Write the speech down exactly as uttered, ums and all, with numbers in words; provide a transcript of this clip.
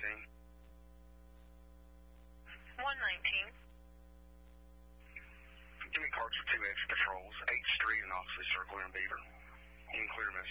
nineteen. one nineteen. Give me cards for two extra patrols, eighth Street and Oxley Circle in Beaver. You can clear message.